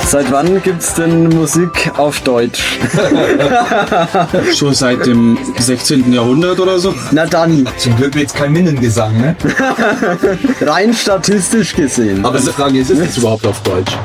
Seit wann gibt's denn Musik auf Deutsch? Schon seit dem 16. Jahrhundert oder so. Na dann, Zum Glück jetzt kein Minnengesang, ne? rein statistisch gesehen. Aber die Frage ist es überhaupt auf Deutsch?